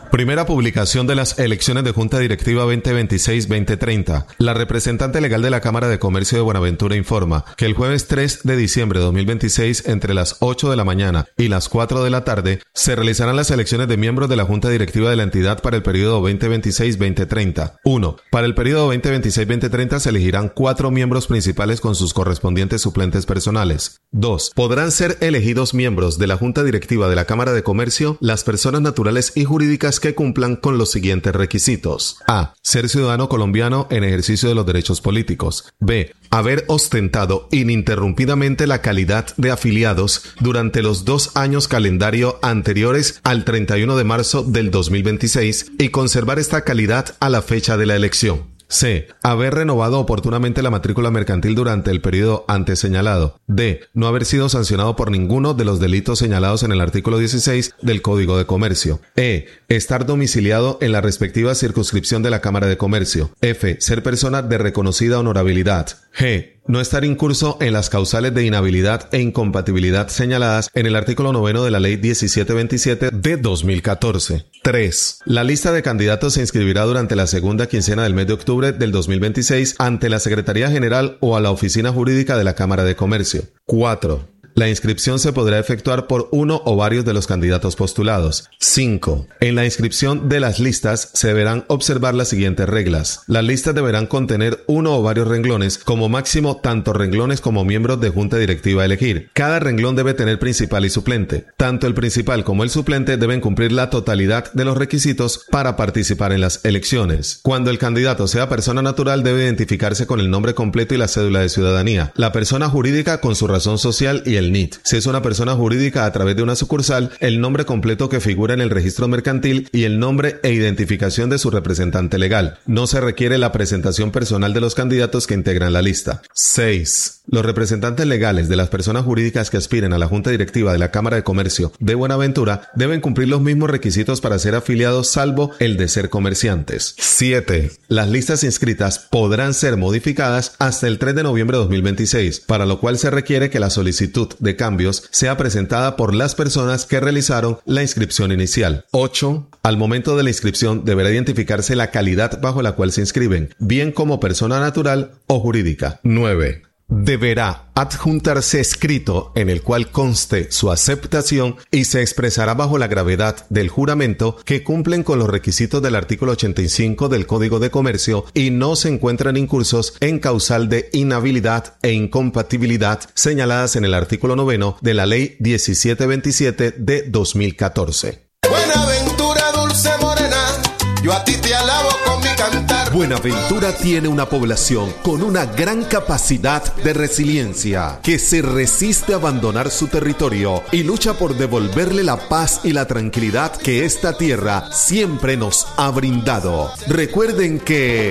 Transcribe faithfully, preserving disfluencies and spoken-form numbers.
Primera publicación de las elecciones de Junta Directiva veinte veintiséis veinte treinta. La representante legal de la Cámara de Comercio de Buenaventura informa que el jueves tres de diciembre de dos mil veintiséis, entre las ocho de la mañana y las cuatro de la tarde, se realizarán las elecciones de miembros de la Junta Directiva de la entidad para el periodo veinte veintiséis veinte treinta. uno. Para el periodo veinte veintiséis veinte treinta se elegirán cuatro miembros principales con sus correspondientes suplentes personales. dos. Podrán ser elegidos miembros de la Junta Directiva de la Cámara de Comercio las personas naturales y jurídicas que cumplan con los siguientes requisitos. A. Ser ciudadano colombiano en ejercicio de los derechos políticos. B. Haber ostentado ininterrumpidamente la calidad de afiliados durante los dos años calendario anteriores al treinta y uno de marzo del dos mil veintiséis y conservar esta calidad a la fecha de la elección. C. Haber renovado oportunamente la matrícula mercantil durante el periodo antes señalado. D. No haber sido sancionado por ninguno de los delitos señalados en el artículo dieciséis del Código de Comercio. E. Estar domiciliado en la respectiva circunscripción de la Cámara de Comercio. F. Ser persona de reconocida honorabilidad. G. No estar incurso en las causales de inhabilidad e incompatibilidad señaladas en el artículo noveno de la Ley diecisiete veintisiete de dos mil catorce. tres. La lista de candidatos se inscribirá durante la segunda quincena del mes de octubre del dos mil veintiséis ante la Secretaría General o a la Oficina Jurídica de la Cámara de Comercio. cuatro. La inscripción se podrá efectuar por uno o varios de los candidatos postulados. cinco. En la inscripción de las listas se deberán observar las siguientes reglas. Las listas deberán contener uno o varios renglones, como máximo tanto renglones como miembros de junta directiva a elegir. Cada renglón debe tener principal y suplente. Tanto el principal como el suplente deben cumplir la totalidad de los requisitos para participar en las elecciones. Cuando el candidato sea persona natural, debe identificarse con el nombre completo y la cédula de ciudadanía. La persona jurídica con su razón social y el N I T. Si es una persona jurídica a través de una sucursal, el nombre completo que figura en el registro mercantil y el nombre e identificación de su representante legal. No se requiere la presentación personal de los candidatos que integran la lista. seis. Los representantes legales de las personas jurídicas que aspiren a la Junta Directiva de la Cámara de Comercio de Buenaventura deben cumplir los mismos requisitos para ser afiliados, salvo el de ser comerciantes. siete. Las listas inscritas podrán ser modificadas hasta el tres de noviembre de dos mil veintiséis, para lo cual se requiere que la solicitud de cambios sea presentada por las personas que realizaron la inscripción inicial. ocho. Al momento de la inscripción deberá identificarse la calidad bajo la cual se inscriben, bien como persona natural o jurídica. nueve. Deberá adjuntarse escrito en el cual conste su aceptación y se expresará bajo la gravedad del juramento que cumplen con los requisitos del artículo ochenta y cinco del Código de Comercio y no se encuentran incursos en causal de inhabilidad e incompatibilidad señaladas en el artículo noveno de la Ley diecisiete veintisiete de dos mil catorce. Buenaventura, dulce morena, yo a ti te alabo con mi cantar. Buenaventura tiene una población con una gran capacidad de resiliencia que se resiste a abandonar su territorio y lucha por devolverle la paz y la tranquilidad que esta tierra siempre nos ha brindado. Recuerden que